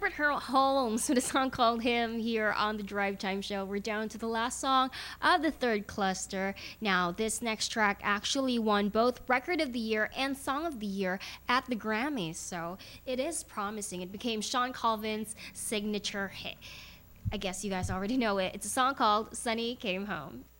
Herbert Holmes with a song called Him here on the Drive Time Show. We're down to the last song of the third cluster. Now, this next track actually won both Record of the Year and Song of the Year at the Grammys, so it is promising. It became Sean Colvin's signature hit. I guess you guys already know it. It's a song called Sunny Came Home.